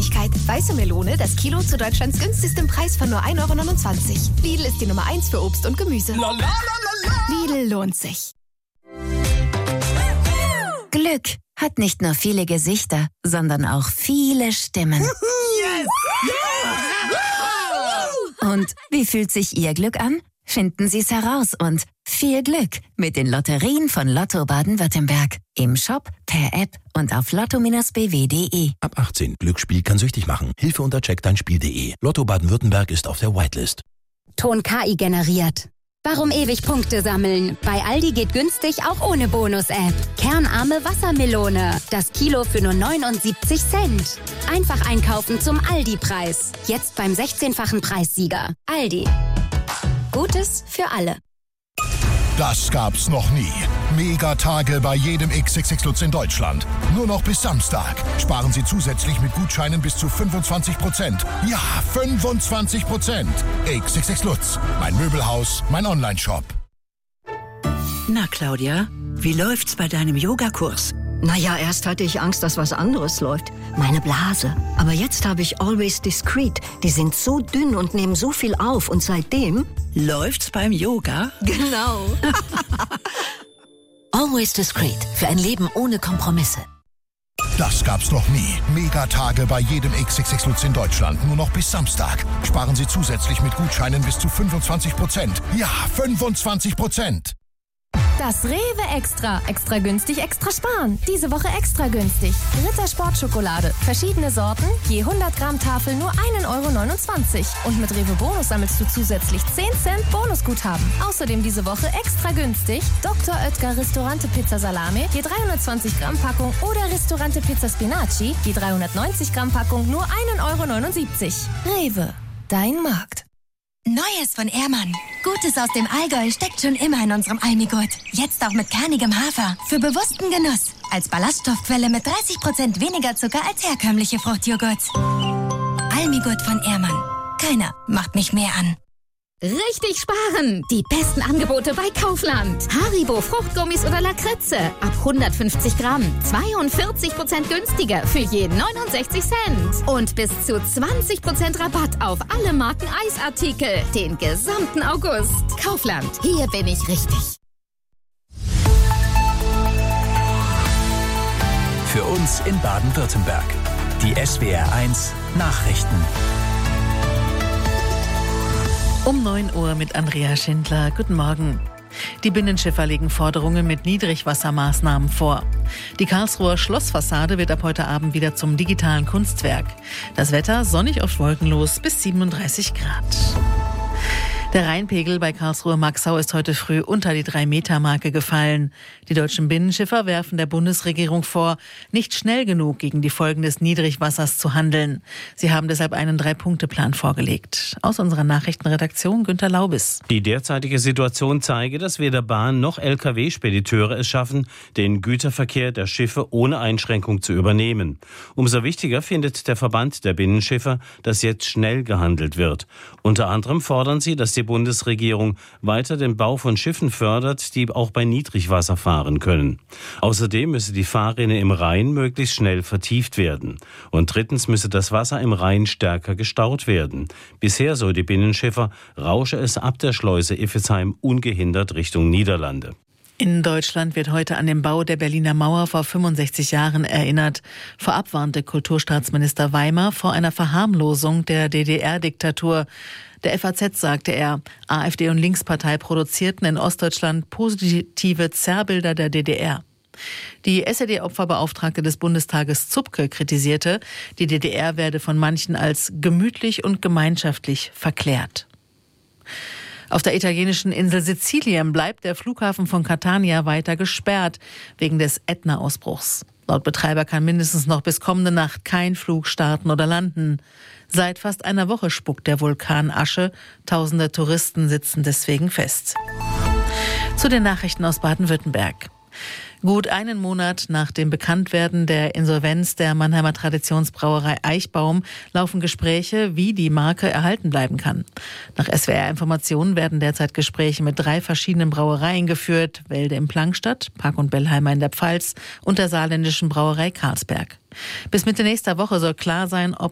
Geschwindigkeit. Weiße Melone, das Kilo zu Deutschlands günstigstem Preis von nur 1,29 €. Lidl ist die Nummer 1 für Obst und Gemüse. Lidl lohnt sich. Glück hat nicht nur viele Gesichter, sondern auch viele Stimmen. Yes! Und wie fühlt sich Ihr Glück an? Finden Sie es heraus und viel Glück mit den Lotterien von Lotto Baden-Württemberg. Im Shop, per App und auf lotto-bw.de. Ab 18. Glücksspiel kann süchtig machen. Hilfe unter checkdeinspiel.de. Lotto Baden-Württemberg ist auf der Whitelist. Ton KI generiert. Warum ewig Punkte sammeln? Bei Aldi geht günstig auch ohne Bonus-App. Kernarme Wassermelone. Das Kilo für nur 79 Cent. Einfach einkaufen zum Aldi-Preis. Jetzt beim 16-fachen Preissieger. Aldi. Gutes für alle. Das gab's noch nie. Megatage bei jedem XXX Lutz in Deutschland. Nur noch bis Samstag. Sparen Sie zusätzlich mit Gutscheinen bis zu 25%. Ja, 25%. XXX Lutz. Mein Möbelhaus, mein Onlineshop. Na, Claudia, wie läuft's bei deinem Yogakurs? Naja, erst hatte ich Angst, dass was anderes läuft. Meine Blase. Aber jetzt habe ich Always Discreet. Die sind so dünn und nehmen so viel auf. Und seitdem... Läuft's beim Yoga? Genau. Always Discreet. Für ein Leben ohne Kompromisse. Das gab's noch nie. Megatage bei jedem XXX Lutz in Deutschland. Nur noch bis Samstag. Sparen Sie zusätzlich mit Gutscheinen bis zu 25%. Ja, 25%. Das Rewe Extra. Extra günstig, extra sparen. Diese Woche extra günstig. Ritter Sportschokolade. Verschiedene Sorten, je 100 Gramm Tafel nur 1,29 €. Und mit Rewe Bonus sammelst du zusätzlich 10 Cent Bonusguthaben. Außerdem diese Woche extra günstig Dr. Oetker Ristorante Pizza Salami, je 320 Gramm Packung oder Ristorante Pizza Spinaci, je 390 Gramm Packung nur 1,79 €. Rewe, dein Markt. Neues von Ehrmann. Gutes aus dem Allgäu steckt schon immer in unserem Almigurt. Jetzt auch mit kernigem Hafer. Für bewussten Genuss. Als Ballaststoffquelle mit 30% weniger Zucker als herkömmliche Fruchtjoghurts. Almigurt von Ehrmann. Keiner macht mich mehr an. Richtig sparen! Die besten Angebote bei Kaufland. Haribo Fruchtgummis oder Lakritze. Ab 150 Gramm. 42% günstiger für je 69 Cent. Und bis zu 20% Rabatt auf alle Marken Eisartikel. Den gesamten August. Kaufland. Hier bin ich richtig. Für uns in Baden-Württemberg. Die SWR1 Nachrichten. Um 9 Uhr mit Andrea Schindler. Guten Morgen. Die Binnenschiffer legen Forderungen mit Niedrigwassermaßnahmen vor. Die Karlsruher Schlossfassade wird ab heute Abend wieder zum digitalen Kunstwerk. Das Wetter sonnig oft wolkenlos bis 37 Grad. Der Rheinpegel bei Karlsruhe-Maxau ist heute früh unter die 3-Meter-Marke gefallen. Die deutschen Binnenschiffer werfen der Bundesregierung vor, nicht schnell genug gegen die Folgen des Niedrigwassers zu handeln. Sie haben deshalb einen 3-Punkte-Plan vorgelegt. Aus unserer Nachrichtenredaktion Günter Laubis. Die derzeitige Situation zeige, dass weder Bahn noch Lkw-Spediteure es schaffen, den Güterverkehr der Schiffe ohne Einschränkung zu übernehmen. Umso wichtiger findet der Verband der Binnenschiffer, dass jetzt schnell gehandelt wird. Unter anderem fordern sie, dass die Bundesregierung weiter den Bau von Schiffen fördert, die auch bei Niedrigwasser fahren können. Außerdem müsse die Fahrrinne im Rhein möglichst schnell vertieft werden. Und drittens müsse das Wasser im Rhein stärker gestaut werden. Bisher, so die Binnenschiffer, rausche es ab der Schleuse Iffezheim ungehindert Richtung Niederlande. In Deutschland wird heute an den Bau der Berliner Mauer vor 65 Jahren erinnert. Vorab warnte Kulturstaatsminister Weimar vor einer Verharmlosung der DDR-Diktatur. Der FAZ sagte er, AfD und Linkspartei produzierten in Ostdeutschland positive Zerrbilder der DDR. Die SED-Opferbeauftragte des Bundestages Zupke kritisierte, die DDR werde von manchen als gemütlich und gemeinschaftlich verklärt. Auf der italienischen Insel Sizilien bleibt der Flughafen von Catania weiter gesperrt, wegen des Ätna-Ausbruchs. Laut Betreiber kann mindestens noch bis kommende Nacht kein Flug starten oder landen. Seit fast einer Woche spuckt der Vulkan Asche. Tausende Touristen sitzen deswegen fest. Zu den Nachrichten aus Baden-Württemberg. Gut einen Monat nach dem Bekanntwerden der Insolvenz der Mannheimer Traditionsbrauerei Eichbaum laufen Gespräche, wie die Marke erhalten bleiben kann. Nach SWR-Informationen werden derzeit Gespräche mit 3 verschiedenen Brauereien geführt: Welde im Plankstadt, Park und Bellheimer in der Pfalz und der saarländischen Brauerei Carlsberg. Bis Mitte nächster Woche soll klar sein, ob